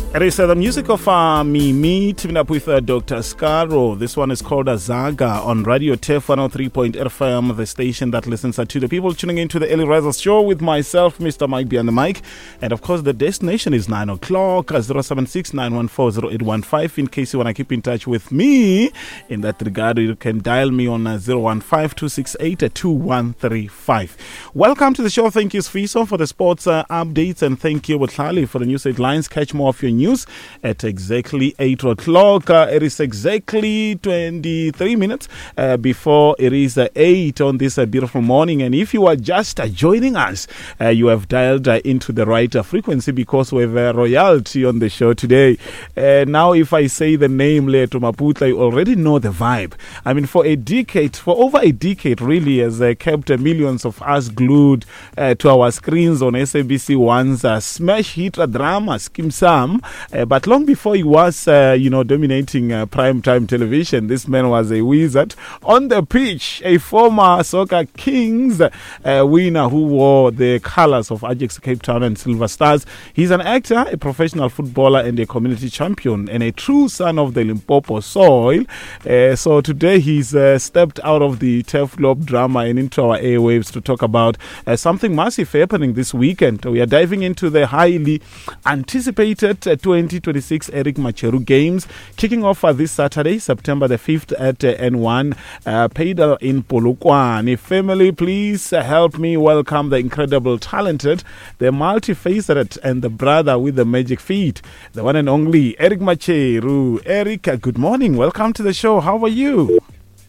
It is the music of Mimi teaming up with Dr. Scaro. This one is called Azaga on Radio TEF 103.FM, the station that listens to the people tuning into the Early Risers show with myself, Mr. Mike behind the mic. And of course, the destination is 9 o'clock, 076 914 0815. In case you want to keep in touch with me in that regard, you can dial me on 015 268 2135. Welcome to the show. Thank you, Sfiso, for the sports updates, and thank you, Butlali, for the news headlines. Catch more of your news at exactly 8 o'clock. It is exactly 23 minutes before it is 8 on this beautiful morning. And if you are just joining us, you have dialed into the right frequency because we have royalty on the show today. Now, if I say the name Leeto Maputla, you already know the vibe. I mean, for over a decade, really, has kept millions of us glued to our screens on SABC One's smash hit drama, Skeem Saam. But long before he was, dominating primetime television, this man was a wizard on the pitch, a former Soccer Kings winner who wore the colors of Ajax Cape Town and Silver Stars. He's an actor, a professional footballer, and a community champion, and a true son of the Limpopo soil. So today he's stepped out of the TEF Globe drama and into our airwaves to talk about something massive happening this weekend. We are diving into the highly anticipated 2026 Eric Macheru Games, kicking off this Saturday, September the 5th at N1 Pedal in Polokwane. Family, please help me welcome the incredible, talented, the multifaceted, and the brother with the magic feet, the one and only Eric Macheru. Eric, good morning. Welcome to the show. How are you?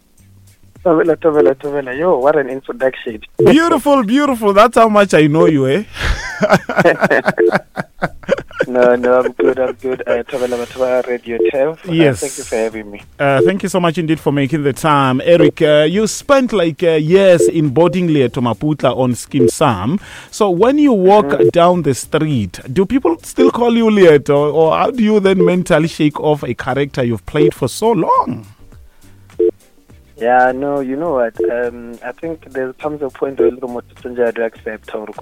Tovela. Yo, what an introduction. Beautiful, beautiful. That's how much I know you, eh? No, I'm good. Tovela Radio TEF. Yes. Thank you for having me. Thank you so much indeed for making the time. Eric, you spent years in boarding Leeto Maputla on Skeem Saam. So when you walk down the street, do people still call you Leeto, or how do you then mentally shake off a character you've played for so long? Yeah, no, you know what? I think there comes a point where a little more to accept or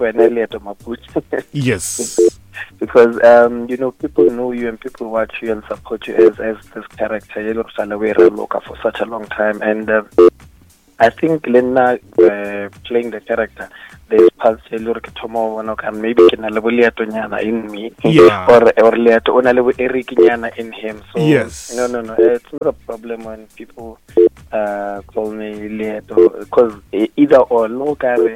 Yes. Because people know you and people watch you and support you as this character, you look for such a long time. And I think Lena playing the character, there's parts maybe in me, yeah, or Eric in him. So yes, no, it's not a problem when people call me Leeto, because either or no carry.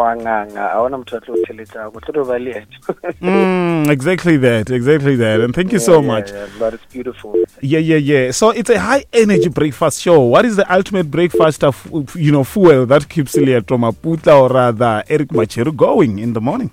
Exactly that, and thank you so much. Yeah, but it's beautiful. Yeah. So it's a high energy breakfast show. What is the ultimate breakfast of fuel that keeps Leeto Maputla, or rather Eric Macheru, going in the morning?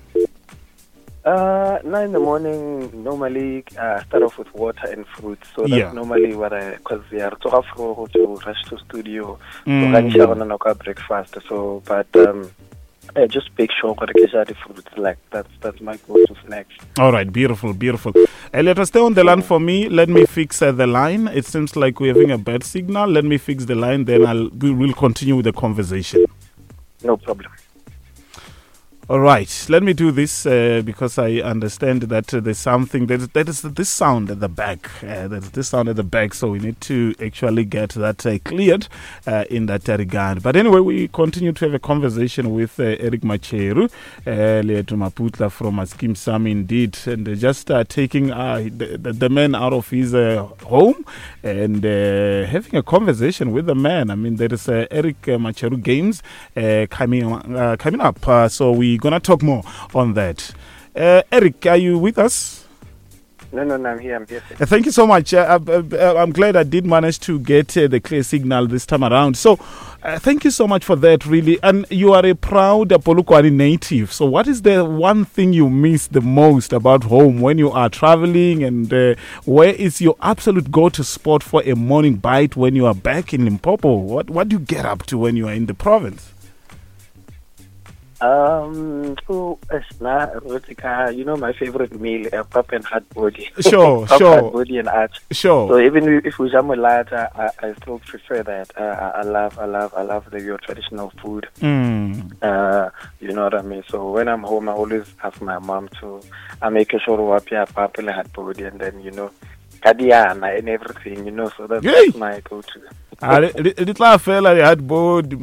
9 in the morning, normally start off with water and fruit. So that's normally what because we are to rush to studio, so breakfast. So, but just make sure I get the fruits. Like that's my go-to snack. All right, beautiful. Let us stay on the line for me. Let me fix the line. It seems like we're having a bad signal. Let me fix the line, then we'll continue with the conversation. No problem. All right, let me do this because I understand that there's something, that is this sound at the back. There's this sound at the back, so we need to actually get that cleared in that regard. But anyway, we continue to have a conversation with Eric Macheru, Leeto Maputla from Skeem Saam indeed, and just taking the man out of his home and having a conversation with the man. I mean, there is Eric Macheru Games coming up, so we're going to talk more on that. Eric, are you with us? No, I'm here. Thank you so much. I'm glad I did manage to get the clear signal this time around. So thank you so much for that, really. And you are a proud Polokwane native. So what is the one thing you miss the most about home when you are traveling? And where is your absolute go-to spot for a morning bite when you are back in Limpopo? What do you get up to when you are in the province? You know my favorite meal, pap and hard body. Sure, Pap, sure. hard body and arch. Sure. So even if we jam a lot, I still prefer that. I love your traditional food. You know what I mean? So when I'm home, I always ask my mom to, I make sure pap and hard body, and then, you know, kadiana and everything, you know, so that's my go-to. Little fella hard body.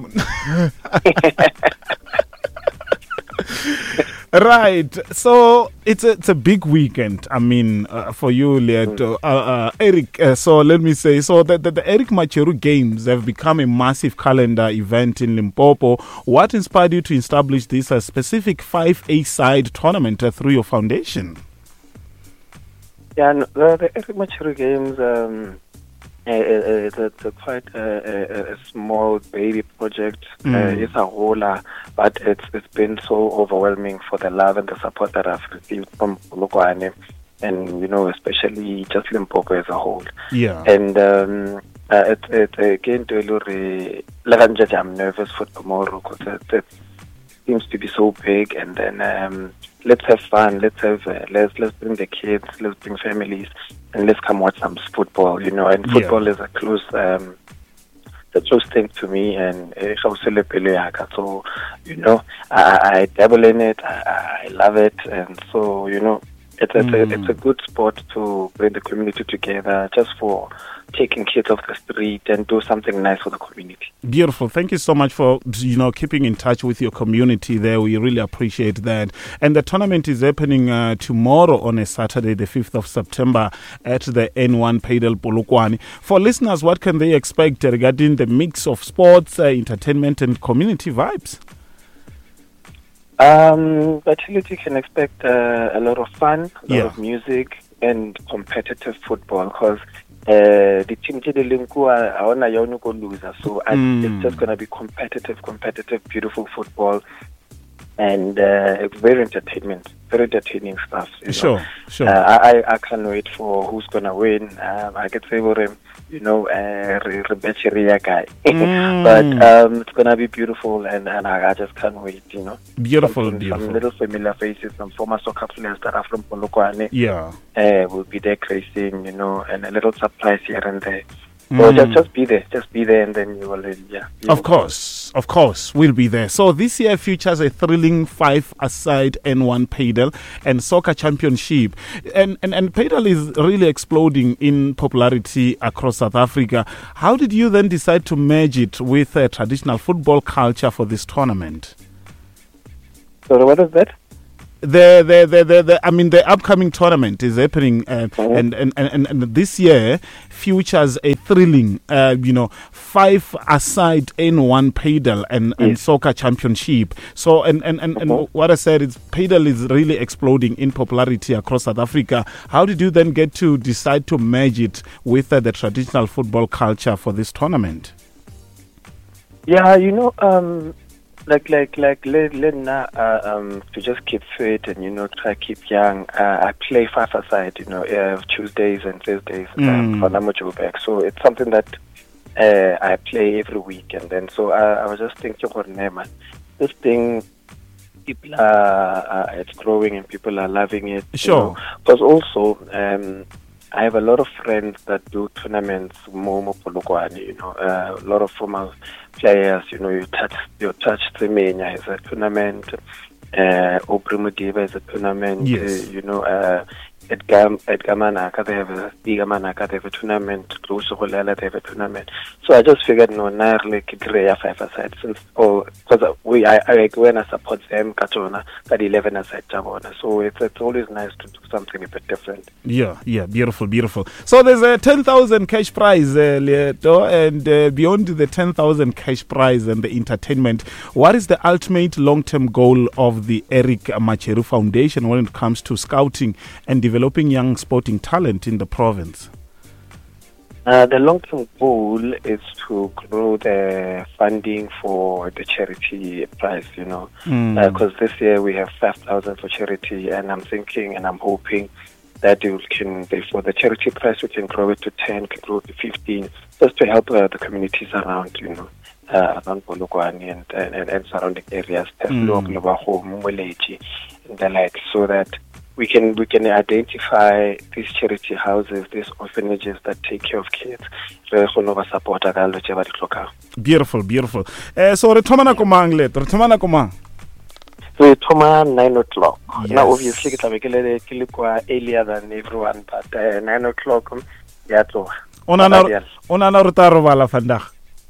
Right. So it's a big weekend. I mean, for you, Leeto. Eric, so let me say, so the Eric Macheru Games have become a massive calendar event in Limpopo. What inspired you to establish this specific 5A-side tournament through your foundation? Yeah, the Eric Macheru Games, it's quite a small baby project. It's a whole, but it's been so overwhelming for the love and the support that I've received from Polokwane, and, you know, especially just Limpopo as a whole. Yeah. And it's again to I'm nervous for tomorrow because it seems to be so big. And then let's have fun. Let's bring the kids. Let's bring families. And let's come watch some football, you know. And football is a close thing to me. And so, you know, I dabble in it. I love it. And so, you know, it's a good sport to bring the community together, just for taking kids off the street and do something nice for the community. Beautiful. Thank you so much for, you know, keeping in touch with your community there. We really appreciate that. And the tournament is happening tomorrow on a Saturday, the 5th of September at the N1 Paydel Polokwane. For listeners, what can they expect regarding the mix of sports, entertainment and community vibes? Fertility can expect a lot of fun, a lot of music and competitive football, because the team I go loser, so it's just gonna be competitive, beautiful football, and it's very entertaining stuff. Sure. I can't wait for who's gonna win. I can say you know, Rebecca guy. But it's gonna be beautiful, and I just can't wait, you know. Beautiful. Some little familiar faces, some former soccer players that are from Polokwane. Will be there gracing, you know, and a little surprise here and there. So just be there, and then you will, Of course, we'll be there. So this year features a thrilling 5-a-side N1 Paydel and Soccer Championship. And Paydel is really exploding in popularity across South Africa. How did you then decide to merge it with traditional football culture for this tournament? So what is that? The upcoming tournament is happening, and this year features a thrilling, 5-a-side N1 Paydel and Soccer Championship. So, and what I said is Paydel is really exploding in popularity across South Africa. How did you then get to decide to merge it with the traditional football culture for this tournament? Yeah, you know, to just keep fit and, you know, try keep young. I play 5-a-side, you know, Tuesdays and Thursdays on Amojoback. So it's something that I play every week. And then so I was just thinking, this thing, people it's growing and people are loving it. Sure. Because also, I have a lot of friends that do tournaments, Momo Polokwane, you know, a lot of former players, you know, you touch Semenya is a tournament, Oprimudiva is a tournament, you know, Edgar Manaka, they have a tournament, Close to Holela, they have a tournament. So I just figured, no, like Greya 5-a-side, since, because I when I support them, Katona, that 11-a-side Jabona. So it's always nice to do something a bit different. Yeah, beautiful. So there's a 10,000 cash prize, Leeto, and beyond the 10,000 cash prize and the entertainment, what is the ultimate long-term goal of the Eric Macheru Foundation when it comes to scouting and developing young sporting talent in the province? The long-term goal is to grow the funding for the charity prize, you know, because this year we have 5,000 for charity, and I'm thinking and I'm hoping that you can, for the charity price, we can grow it to 10, can grow it to 15, just to help the communities around, around Polokwane and surrounding areas, and the like, so that we can identify these charity houses, these orphanages that take care of kids. Beautiful, beautiful. So re thoma nako mang leto? Re thoma nako mang? So we thoma 9 o'clock. Yes. Now obviously ke tlabe ke le kwa earlier than everyone, but 9 o'clock ya tloga. Ona re ta robala vandag.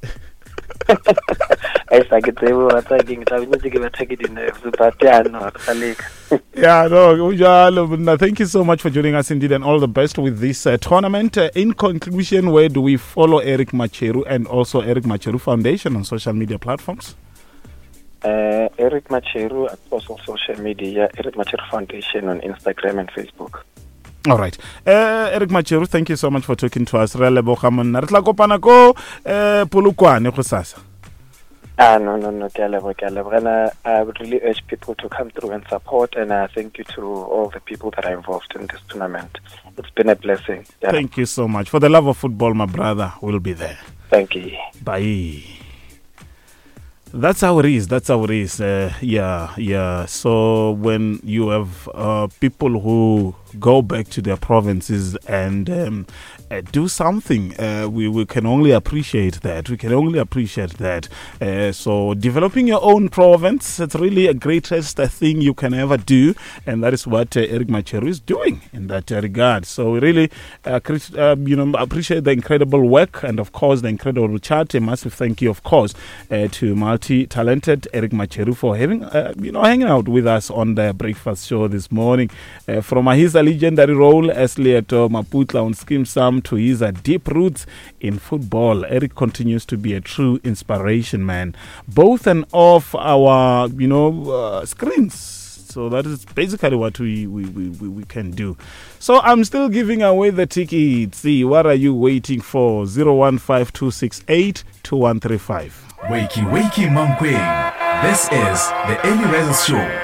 Yeah, no, thank you so much for joining us indeed, and all the best with this tournament. In conclusion, where do we follow Eric Macheru and also Eric Macheru Foundation on social media platforms? Eric Macheru across all social media, Eric Macheru Foundation on Instagram and Facebook. All right. Eric Macheru, thank you so much for talking to us. Re leboga monna. Re tla kopana ko Polokwane go sasa. No, and I would really urge people to come through and support, and thank you to all the people that are involved in this tournament. It's been a blessing. Yeah. Thank you so much. For the love of football, my brother, we'll be there. Thank you. Bye. That's how it is. Yeah. So when you have people who go back to their provinces and do something, we can only appreciate that. So developing your own province, it's really a greatest thing you can ever do, and that is what Eric Macheru is doing in that regard. So we really appreciate the incredible work, and of course the incredible chat. A massive thank you, of course, to multi-talented Eric Macheru for having hanging out with us on the breakfast show this morning. From his legendary role as Leeto Maputla on Skeem Sam to his deep roots in football, Eric continues to be a true inspiration, man, both and off our screens. So that is basically what we can do. So I'm still giving away the tickets. See, what are you waiting for? 015-268-2135. Wakey Mankweng. This is the Early Risers Show.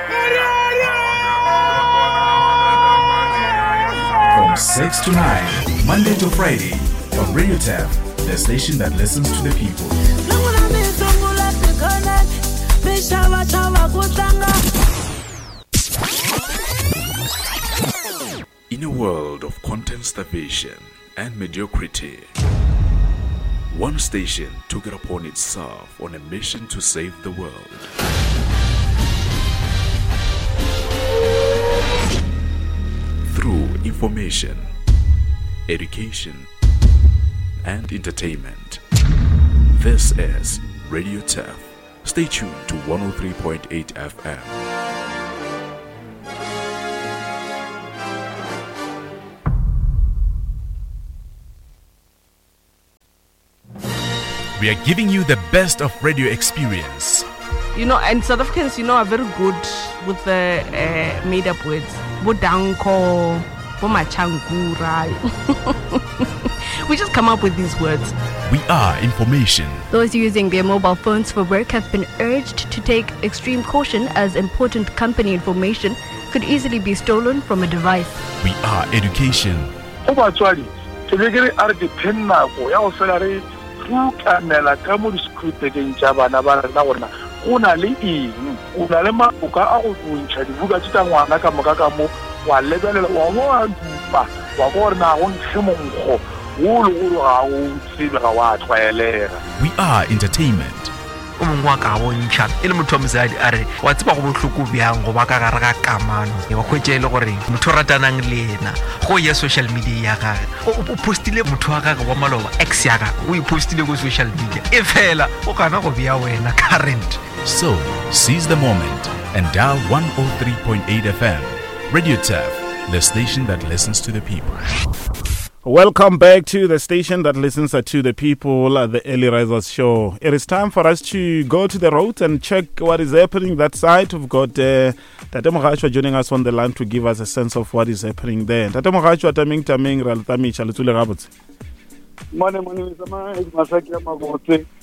From 6 to 9, Monday to Friday, on Radio TAF, the station that listens to the people. In a world of content starvation and mediocrity, one station took it upon itself on a mission to save the world. Through information, education, and entertainment. This is Radio TAF. Stay tuned to 103.8 FM. We are giving you the best of radio experience. And South Africans, are very good with the made-up words. Bodanko, Bomachangura. We just come up with these words. We are information. Those using their mobile phones for work have been urged to take extreme caution, as important company information could easily be stolen from a device. We are education. Una le eng una le maboka a go bontšha dibuka tse tsa ngwana ka moka ka mo wa lebelela wa mo a dupa wa go rena go ntshe monkgo wo le go ga o tsebe ga wa tlwaelega. We are entertainment. O mongwe wa ka bontšha e le motho wa mosadi a re wa tseba go bohloko bjang go ba ka gare ga kamano go hwetše le gore motho ratanang le ena go ye social media ya gage o postile motho wa gage wa maloba ex ya gage o ipostile go social media e fela o kana go bea wena current. So seize the moment and dial 103.8 FM. Radio TAF, the station that listens to the people. Welcome back to the station that listens to the people, the Early Risers Show. It is time for us to go to the road and check what is happening that side. We've got Tate Mogashwa joining us on the line to give us a sense of what is happening there. Tate Mogashwa, taming raltami chaletule gabotse. Mane sama masaki ya magote.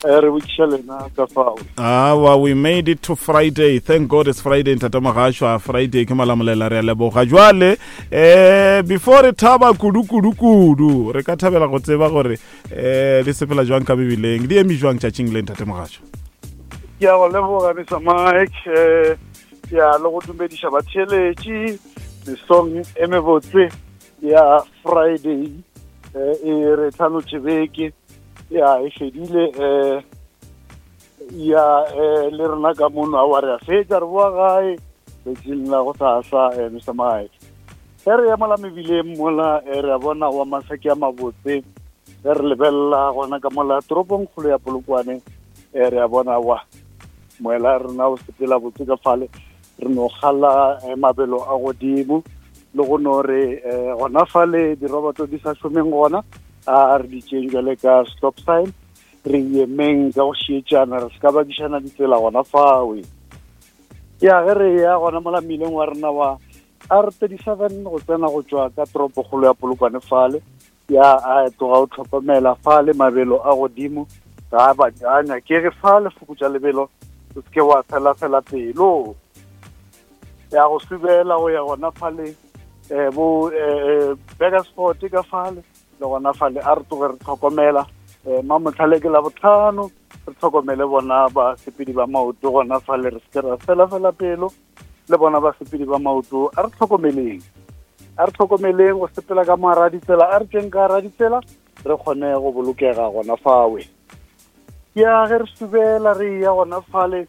re botšiša lena ka fao. Well, we made it to Friday. Thank God it's Friday. Ntate Mogashwa, Friday ke malamolela re a leboga. Jwale before re thaba kudu re ka thabela go tseba gore le sepela jwang ka bibileng di emi jwang tšatšing le Ntate Mogashwa. Ke a go leboga Mr. Mike, ya le go dumediša batheletši the song e mebotse ya Friday e re thanotše beke ya e fedile ya le rena ka mono a wa re a fetša re boa gae betšeng la go sasa Mr. Mike. Re ya mola mebileng mola re a bona wa masaki a mabotse re lebelela gona ka mola toropong kgolo ya Polokwane re a bona wa moela rena o sepela botse ka fale re no gala mabelo a godimo le go no re gona fale diroboto di sa šomeng gona a re di tšenjele ka stop sign re emeng ka go šietšana re ska bakišana ditsela gona fawe ya ge re ya gona mola mmileng wa rena wa R37 go tsena go tšwa ka toropo kgolo ya Polokwane fale ya a toga o tlhokomela fale mabelo a godimo ga ba anya ke ge fale fokotša lebelo o se ke wa fela pelo ya go subela go ya gona fale bo Begersport ka fale le gona fale a re toge re tlhokomela mamotlhale ke la botlhano re tlhokomele bona ba sepedi ba maoto gona fale re se ra fela pelo le bona ba sepedi ba maoto a re tlhokomeleng go sepela ka mara ditsela a re teng ka ra ditsela re kgone go bolokega gona fawe ya ge re subela re ya gona fale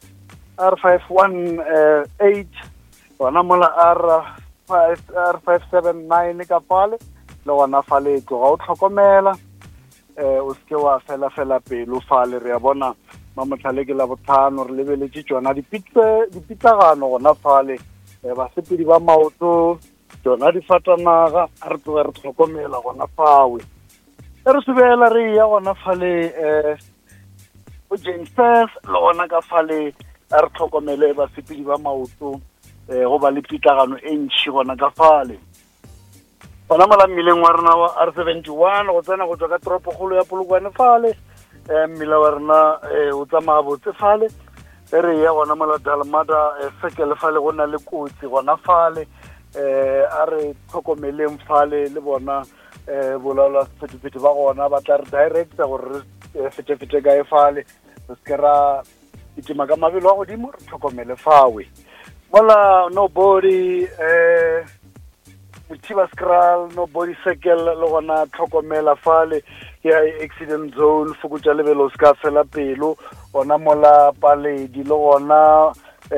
R518 gona mola R579 ka fale le gona fale tloga o tlhokomela o se ke wa fela pelo fale re a bona mamotlhale ke la botlhano re lebeletše tšona dipitagano gona fale basepedi ba maoto tšona difatanaga a re tloge re tlhokomela gona fawe re subela re ya gona fale o James le gona ka fale a re tlhokomele basepedi ba maoto go ba le pitagano e ntšhi gona ka fale gona mola mmileng wa rena wa R71 go tsena go tswa ka toropo kgolo ya Polokwane fale mmila wa rena o tsamaya botse fale re ya gona mola Dalmada sekele fale go na le kotsi gona fale a re tlhokomeleng fale le bona bolaola sephethephethe ba gona ba tla re directa gore re fete kae fale re se ra itima ka mabelo a godimo re tlhokomele fawe mola nobody Mutiba Skral nobody circle le gona tlhokomela fale ya accident zone fokotša lebelo ska fela pelo gona mola Paledi le gona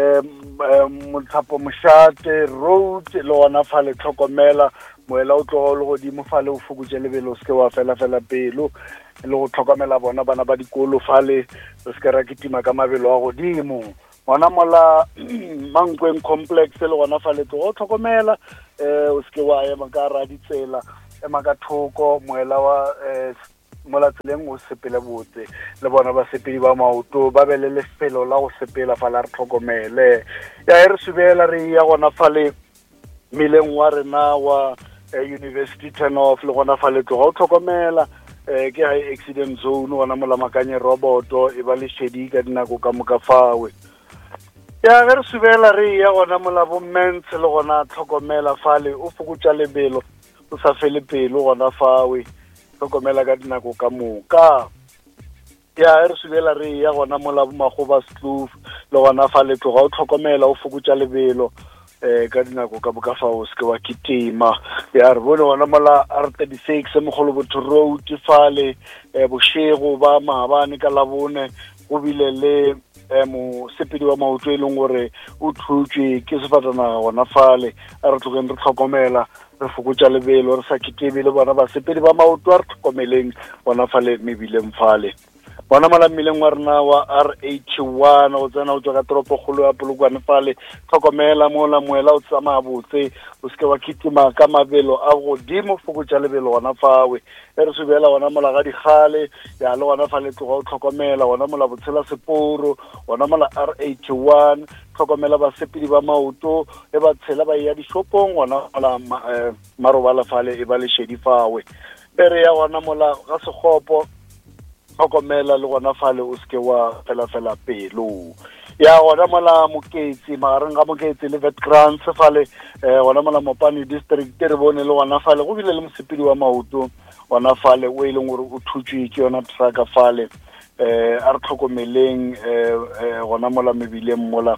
Mothapo Mošate road le gona fale tlhokomela moela o tloga le godimo fale o fokotše lebelo ske wa fela pelo le go tlhokomela bona bana ba dikolo fale se ka ra kitima ka mabelo a godimo gona mola Mankweng complex le gona fale go tlhokomela o se ke wa ema ka ra ditsela ema ka thoko moela wa mola tseleng o sepele botse le bona ba sepedi ba maoto ba be le lefelo la go sepela fala re tlhokomele ya re subela re ya gona fale mileng wa rena wa University Turnoff le gona fale go tlhokomela ke high accident zone gona mola Makanye roboto e ba le shedi ka dinako ka moka fawe ya re subela re ya gona mola bo Men's le gona tlhokomela fale o fokotša lebelo o sa fele pelo gona fawe tlhokomela ka dinako ka moka ya re subela re ya gona mola bo Magoba Kloof le gona fale go tlhokomela o fokotša lebelo ka dinako ka boka fa o se ke wa kitima ya re bone gona mola R36 Mogolobotho road fale Bošego ba Maabane ka labone go bile le mo sepedi wa maoto e leng gore o thutswe ke sefatanaga gona fale a re tlogeng re tlhokomela re fokotša lebelo re sa kitime le bona ba sepedi ba maoto a re tlhokomeleng gona fale mebileng fale bona mola mmileng wa rena wa R81 go tsena go tswa ka toropo kgolo ya Polokwane fale tlhokomela mola moela o tsamaya botse o se ke wa kitima ka mabelo a godimo fokotša lebelo gona fawe re subela gona mola ga digale ya le gona fale tloga o tlhokomela gona mola Botshela Seporo gona mola R81 tlhokomela basepedi ba maoto e ba tshela ba ya dishopong gona mola marobala fale e ba le shedi fawe re ya gona mola ga Sekgopo tlhokomela le gona fale o seke wa fela pelo ya gona mola Moketsi magareng ga Moketsi le Witkrans fale gona mola Mopani district re bone le gona fale go bile le mosepedi wa maoto gona fale o ileng gore o thutswe ke yona truck fale a re tlhokomeleng gona mola mebileng mola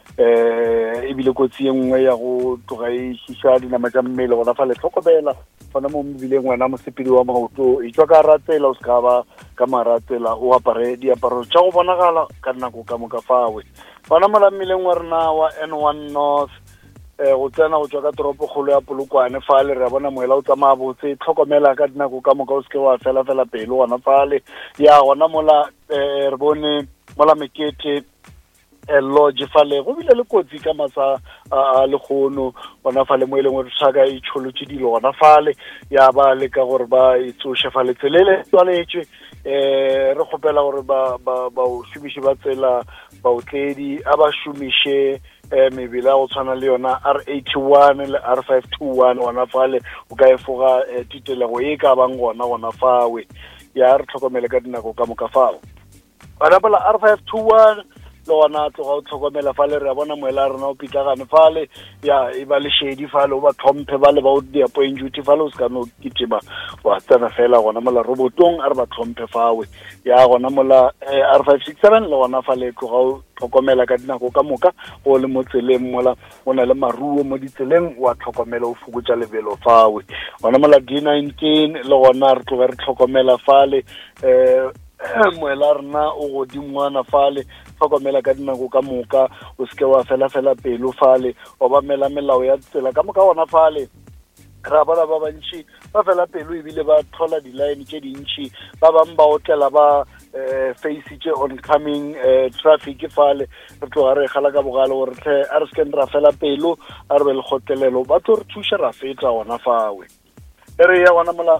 ebile kotsi engwe ya go tloga e hisa dinama tša mmele gona fale tlhokomela gona mo mebileng wena mosepedi wa maoto e tswa ka ratsela o se ka ba ka maratsela o apare diaparo tša go bonagala ka nako ka moka fawe gona mola mmileng wa rena wa N1 North go tsena go tswa ka toropo kgolo ya Polokwane fale re bona moela o tsamaya botse tlhokomela ka dinako ka moka o se ke wa fela pelo gona fale ya gona mola re bone mola Mekete lodge fale go bile le kotsi ka masa a lekgono gona fale mo eleng gore saka e tšholotše dilo gona fale ya ba le ka gore ba e tsoše fale tselele tswaletše re kgopela gore ba o šomiše ba tsela baotledi a ba šomiše mebila go tshwana le yona R81 le R521 gona fale o ka efoga titelego e ka bang gona fawe ya re tlhokomele ka dinako ka moka fao bana bala R521 le gona tloga o tlhokomela fale re a bona moela rena o pitlagane fale ya e ba le shedi fale o ba tlhomphe ba le ba o di-appoint duty fale o se ka no kitima wa tsena fela gona mola robotong a re ba tlhomphe fawe ya gona mola R567 le gona fale tloga o tlhokomela ka dinako ka moka o le mo tseleng mola o na le maruo mo ditseleng wa tlhokomela o fokotsa lebelo fawe gona mola D19 le gona re tloga re tlhokomela fale moela rena o godingwana fale tlhokomela ka dinako ka moka o seke wa fela pelo fale o ba mela melao ya tsela ka moka gona fale ra bana ba bantši ba fela pelo ebile ba thola di-line tše dintšhi ba bangwe ba otlela ba face tše oncoming traffic fale re tloga re gala ka bogale gore tle a re sekeng ra fela pelo a re be le kgotlelelo ba tlo re thuše ra feta gona fawe re ya gona mola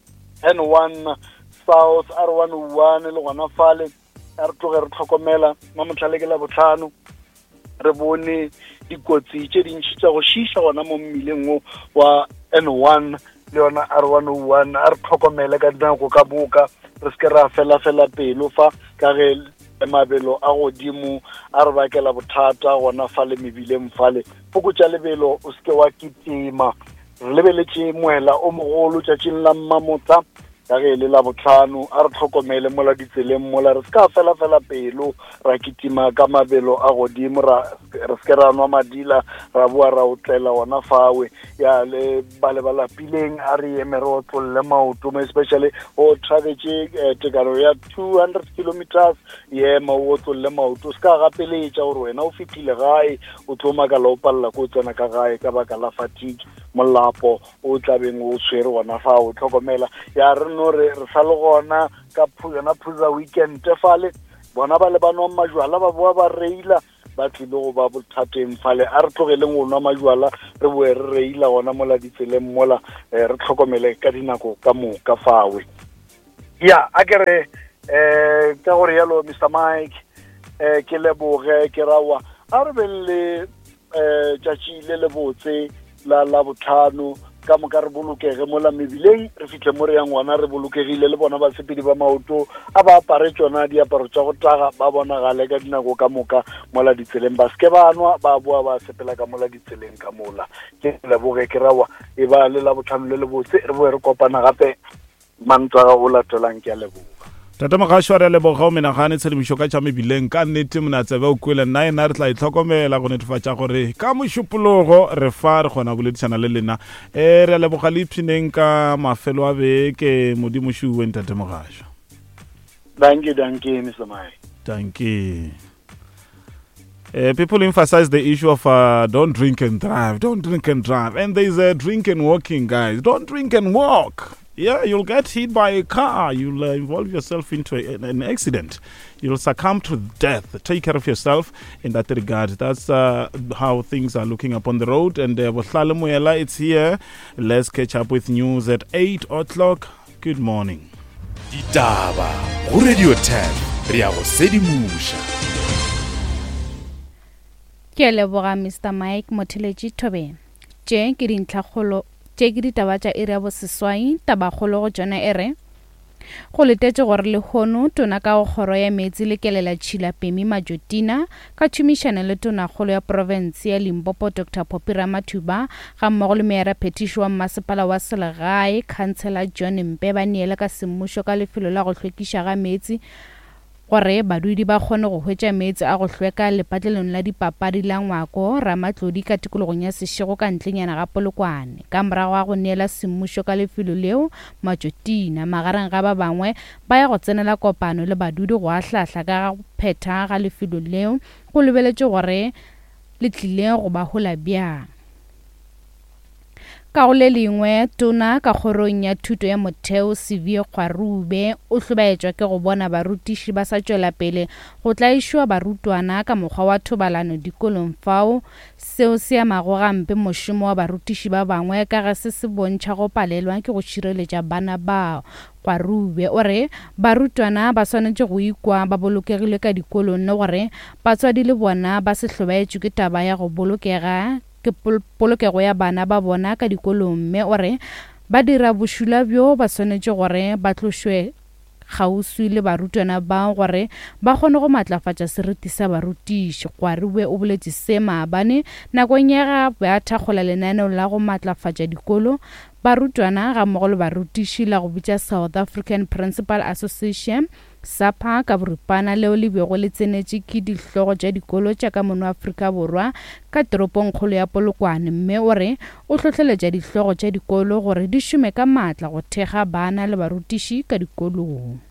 N1 South R101 le gona fale a re tloge re tlhokomela mo motlhaleke la botlhano re bone dikotsi tše dintšhi tša go šiša gona mo mmileng wa N1 le yona R101 a re tlhokomele ka dinako ka moka re seke ra fela pelo fa ka ge mabelo a godimo a re bakela bothata gona fale mebileng fale fokotša lebelo o seke wa kitima re lebeletše moela o mogolo tšatšing la mmamotsa ka ge le la botlhano a re tlhokomele mola ditseleng mola re ska fela pelo ra kitima ka mabelo a godimo re seke ra nwa madila ra boa ra otlela gona fawe ya le ba lapileng a re eme re otlolle maoto mo especially o travetše tekano ya 200 kilometers ema o otlolle maoto se ka gapeletša gore wena o fetile gae o tlo makala o palela ko o tsena ka gae ka baka la fatigue molapo o tlabeng o tshwere gona fao tlhokomela ya re no re sa le gona ka yona phuza weekend fale bona ba le ba nwa majwala ba boa ba reila ba tlile go ba bothateng fale a re tlogeleng go nwa majwala re boe re reila gona mola ditseleng mola re tlhokomele ka dinako ka moka fawe ya a ke re ka gore yalo Mr. Mike ke leboge ke rawa a re belle tšatši le botse la botlhano ka moka re bolokege mola mebileng re fihle mo re yang ngwana re bolokegile le bona ba sepedi ba maoto a ba apare tsona diaparo tša go taga ba bonagale ka dinako ka moka mola ditseleng ba seke ba nwa ba boa ba sepela ka mola ditseleng ka mola ke leboge ke rawa e ba le la botlhano le botse re boe re kopana gape mantsaga o latelang ke a leboga Tata Mogasho re leboga o menagane tshedimošo ka tša mebileng ka nnete monatsebe o kwele nna ena re tla itlhokomela go netefatša gore ka mošupologo re fa re kgona boledišana le lena re leboga le ipshineng ka mafelo a beke modimo šuwe Tata Mogasho danke Mr. Mike danke people emphasize the issue of don't drink and drive and there's a drink and walking guys don't drink and walk. Yeah, you'll get hit by a car. You'll involve yourself into an accident. You'll succumb to death. Take care of yourself in that regard. That's how things are looking up on the road. And Bohlale Moela, it's here. Let's catch up with news at 8 o'clock. Good morning. Ditaba go Radio 10 re a go sedimusha. Ke leboga Mr. Mike Motheletši Thobeng. Tše ke dintlhakgolo tše ke ditaba tša area bo seswai tabakgolo go tšona ere go letetše gore lehono tona ka go kgoro ya metsi le kelela Tšhilapemi Majotina ka tšhomišano le tonakgolo ya province ya Limpopo Dr. Phophi Ramathuba ga mmogo le meera phetišo wa mmasepala wa selegae Councillor John Mpe ba neele ka semmušo ka lefelo la go hlwekiša ga metsi gore badudi ba kgone go hwetša metsi a go hlweka lepatlelong la dipapadi la ngwako Ramatlodi ka tikologong ya Seshego ka ntlenyana ga Polokwane ka morago ga go neela semmušo ka lefelo leo Majotina magareng ga ba bangwe ba ya go tsenela kopano le badudi go ahlahla ka ga go phetha ga lefelo leo go lebeletše gore le tlile go ba hola bjang. Ka go le lengwe tona ka kgorong ya thuto ya motheo Severe Kgwarube o hlobaetšwa ke go bona barutiši ba sa tšwela pele go tlaišwa barutwana ka mokgwa wa thobalano dikolong fao seo se amago gampe mošomo wa barutiši ba bangwe ka ge se bontšha go palelwa ke go šireletša bana bao. Kgwarube o re barutwana ba swanetše go ikwa ba bolokegile ka dikolong le gore batswadi le bona ba se hlobaetšwe ke taba ya go bolokega ke polokego ya bana ba bona ka dikolong mme o re ba dira bošula bjo ba swanetše gore ba tlošwe kgauswi le barutwana ba gore ba kgone go matlafatša seriti sa barutiši. Kgwarube o boletše se maabane nakong ya ga ba thakgola lenaneo la go matlafatša dikolo barutwana ga mmogo le barutiši la go bitša South African Principal Association SAPA ka borupana leo le bego le tsenetše ke dihlogo tša dikolo tša ka mono Afrika Borwa ka toropongkgolo ya Polokwane mme o re o hlohleletša dihlogo tša dikolo gore di šome ka maatla go thekga bana le barutiši ka dikolong.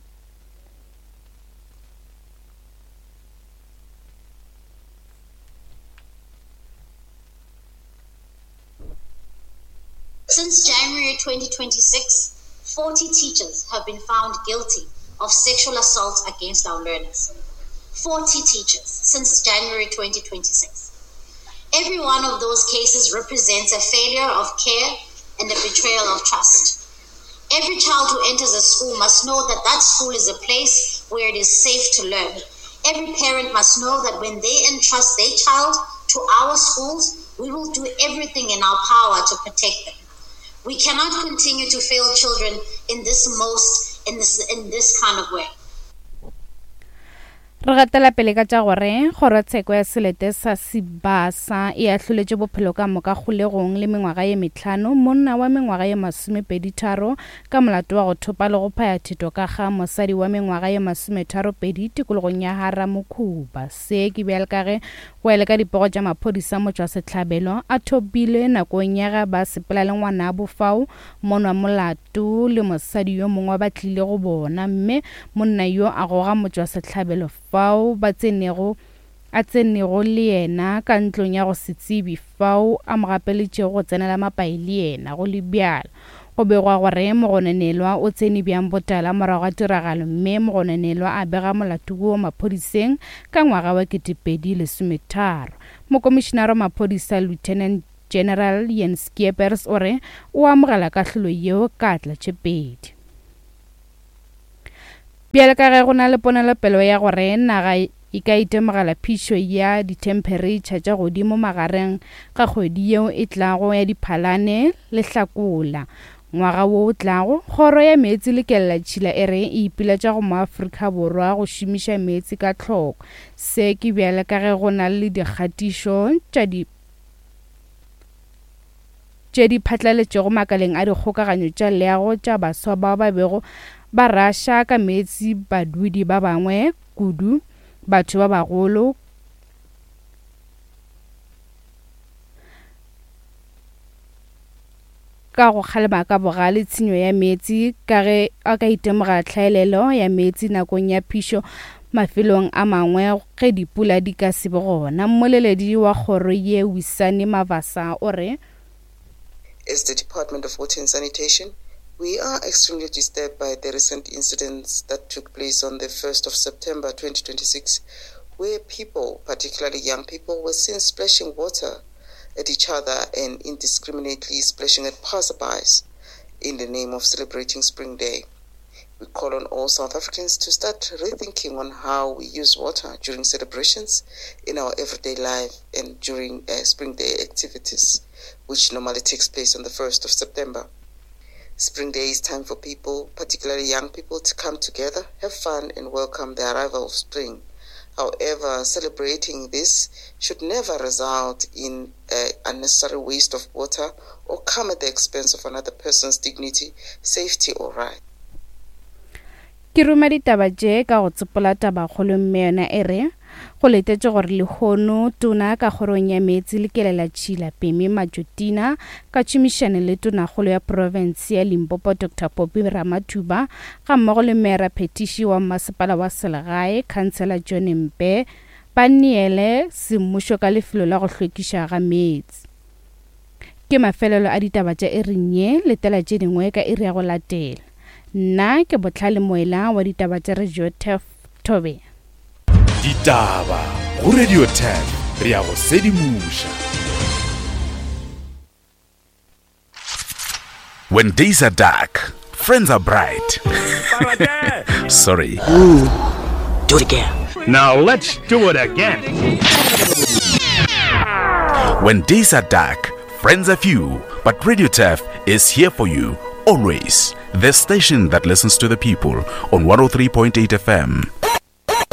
Since January 2026, 40 teachers have been found guilty of sexual assault against our learners. 40 teachers since January 2026. Every one of those cases represents a failure of care and a betrayal of trust. Every child who enters a school must know that that school is a place where it is safe to learn. Every parent must know that when they entrust their child to our schools, we will do everything in our power to protect them. We cannot continue to fail children in this kind of way. Re gatela pele ka tša gore kgorotsheko ya selete sa Sibasa e ahloletše bophelo ka moka kgolegong le mengwaga ye 5 monna wa mengwaga ye 23 ka molato wa go thopa le go phaya thito ka ga mosadi wa mengwaga ye 32 tikologong ya Haramukhuba. Se ke bjale ka ge go ele ka dipogo tša maphodisa motšwa setlhabelo a thopile nakong ya ga ba sepela le ngwana a bofao monwa molato le mosadi yo mongwe ba tlile go bona mme monna yo a goga motšwa setlhabelo fao ba tsenego le yena ka ntlong ya go se tsebi fao a mo gapeletšego go tsenela mapai le yena go le bjala go begwa gore mogononelwa o tsene bjang botala morago ga tiragalo mme mogononelwa a bega molato wo maphodiseng ka ngwaga wa 2013. Mokomišenara wa maphodisa Lieutenant General Jens Skeepers o re o amogela kahlolo yeo ka tlatšepedi. Bjale ka ge go na le ponelopelo ya gore naga e ka itemogela phišo ya ditemperature tša godimo magareng ga kgwedi yeo e tlago ya Diphalane le Hlakola ngwaga wo o tlago. Kgoro ya metsi le kelela e re e ipiletša go Afrika Borwa go šomiša metsi ka hloko. Se ke bjale ka ge go na le dikgatišo tša di phatlaletšego makaleng a dikgokaganyo tša leago tša baswa bao ba bego ba rasha ka metsi badudi ba bangwe kudu batho ba bagolo ka go kgalema ka bogale tshenyo ya metsi ka ge a ka itemogela tlhaelelo ya metsi nakong ya phišo mafelong a mangwe ge dipula di ka se be gona. Mmoleledi wa kgoro ye Wisani Mavasa o re As the Department of Water and Sanitation, we are extremely disturbed by the recent incidents that took place on the 1st of September 2026, where people, particularly young people, were seen splashing water at each other and indiscriminately splashing at passerbys in the name of celebrating Spring Day. We call on all South Africans to start rethinking on how we use water during celebrations in our everyday life and during Spring Day activities, which normally takes place on the 1st of September. Spring Day is time for people, particularly young people, to come together, have fun, and welcome the arrival of spring. However, celebrating this should never result in unnecessary waste of water or come at the expense of another person's dignity, safety, or right. Ke ruma ditaba je ka go tsopola taba kgolo mme yona ere go letetse gore lehono tona ka kgorong ya metsi le kelela tshila Pemi Majotina ka tshimishane le tona kgolo ya province ya Limpopo Dr. Poppy Ramathuba ga mmogo le mera petishi wa masepala wa Selegae Councillor John Mpe ba niele semmušo ka lefelo la go hlwekiša ga metsi. Ke mafelelo a ditaba tša erinye letela tše dingwe ka iri ya go latela. Nna ke Botlhale Moela wa ditaba tša Radio TEF Tobe. Ditaba go Radio TEF re ya go sedimusha. When days are dark, friends are bright. Sorry. Ooh, do it again. Now let's do it again. When days are dark, friends are few, but Radio TEF is here for you always. The station that listens to the people on 103.8 FM.